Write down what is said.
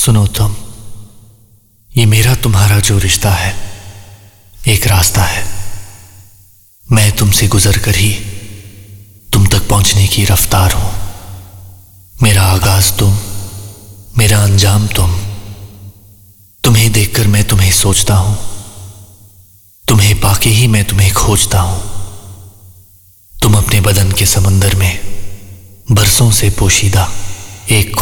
सुनो तुम, ये मेरा तुम्हारा जो रिश्ता है एक रास्ता है। मैं तुमसे गुजर कर ही तुम तक पहुंचने की रफ्तार हूं। मेरा आगाज तुम, मेरा अंजाम तुम। तुम्हें देखकर मैं तुम्हें सोचता हूं, तुम्हें पाके ही मैं तुम्हें खोजता हूं। तुम अपने बदन के समंदर में बरसों से पोशीदा एक